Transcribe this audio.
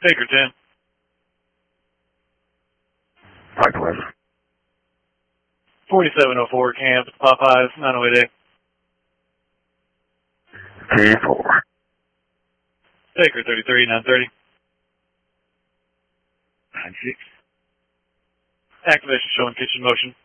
Baker 10. Likewise. 4704 Camp, Popeyes, 908A. T4. Baker 33, 930. 96. Activation showing kitchen motion.